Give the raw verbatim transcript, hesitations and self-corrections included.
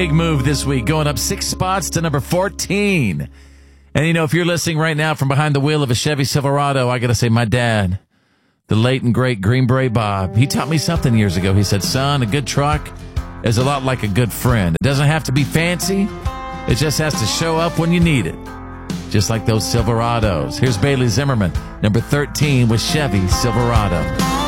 Big move this week, going up six spots to number fourteen. And, you know, if you're listening right now from behind the wheel of a Chevy Silverado, I got to say, my dad, the late and great Green Beret Bob, he taught me something years ago. He said, son, a good truck is a lot like a good friend. It doesn't have to be fancy. It just has to show up when you need it. Just like those Silverados. Here's Bailey Zimmerman, number thirteen with Chevy Silverado.